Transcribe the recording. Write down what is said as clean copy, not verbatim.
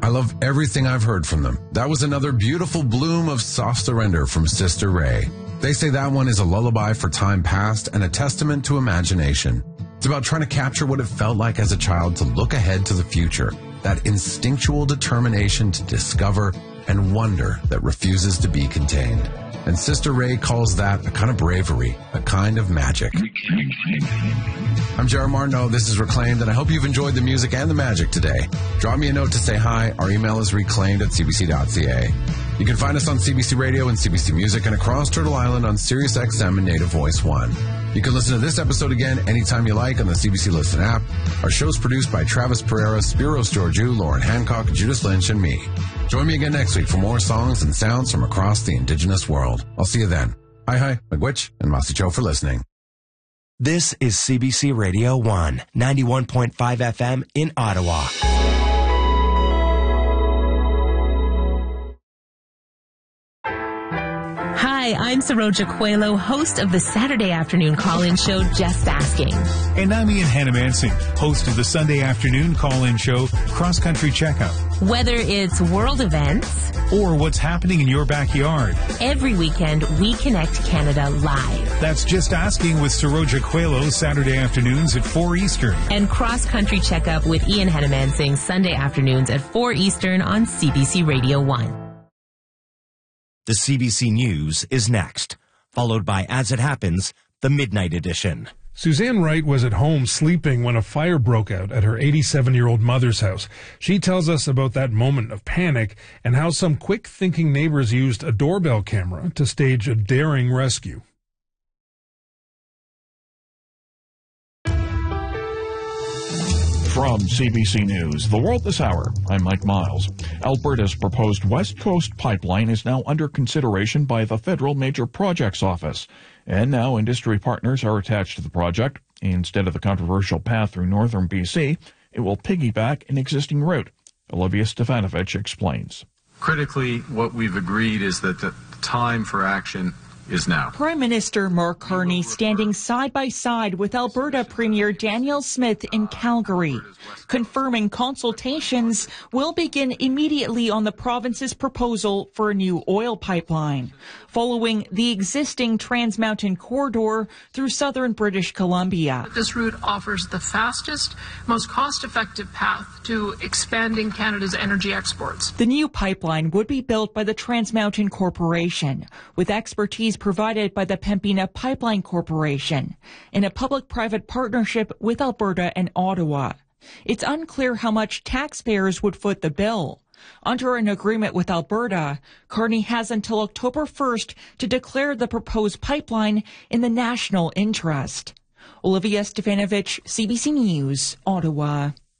I love everything I've heard from them. That was another beautiful bloom of soft surrender from Sister Ray. They say that one is a lullaby for time past and a testament to imagination. It's about trying to capture what it felt like as a child to look ahead to the future, that instinctual determination to discover and wonder that refuses to be contained. And Sister Ray calls that a kind of bravery, a kind of magic. I'm Jared Martineau. This is Reclaimed, and I hope you've enjoyed the music and the magic today. Drop me a note to say hi. Our email is reclaimed@cbc.ca. You can find us on CBC Radio and CBC Music and across Turtle Island on Sirius XM and Native Voice 1. You can listen to this episode again anytime you like on the CBC Listen app. Our show's produced by Travis Pereira, Spiros Georgiou, Lauren Hancock, Judith Lynch, and me. Join me again next week for more songs and sounds from across the Indigenous world. I'll see you then. Hi, Miigwech, and Masicho for listening. This is CBC Radio 1, 91.5 FM in Ottawa. Hi, I'm Saroja Coelho, host of the Saturday afternoon call-in show, Just Asking. And I'm Ian Hannamansing, host of the Sunday afternoon call-in show, Cross Country Checkup. Whether it's world events or what's happening in your backyard, every weekend we connect Canada live. That's Just Asking with Saroja Coelho, Saturday afternoons at 4 Eastern. And Cross Country Checkup with Ian Hannamansing, Sunday afternoons at 4 Eastern on CBC Radio 1. The CBC News is next, followed by As It Happens, the Midnight Edition. Suzanne Wright was at home sleeping when a fire broke out at her 87-year-old mother's house. She tells us about that moment of panic and how some quick-thinking neighbors used a doorbell camera to stage a daring rescue. From CBC News, The World This Hour, I'm Mike Miles. Alberta's proposed West Coast pipeline is now under consideration by the Federal Major Projects Office. And now industry partners are attached to the project. Instead of the controversial path through northern BC, it will piggyback an existing route. Olivia Stefanovic explains. Critically, what we've agreed is that the time for action is now. Prime Minister Mark Carney standing side by side with Alberta Premier Danielle Smith in Calgary, confirming consultations will begin immediately on the province's proposal for a new oil pipeline, following the existing Trans Mountain corridor through southern British Columbia. This route offers the fastest, most cost-effective path to expanding Canada's energy exports. The new pipeline would be built by the Trans Mountain Corporation, with expertise provided by the Pembina Pipeline Corporation, in a public-private partnership with Alberta and Ottawa. It's unclear how much taxpayers would foot the bill. Under an agreement with Alberta, Carney has until October 1st to declare the proposed pipeline in the national interest. Olivia Stefanovic, CBC News, Ottawa.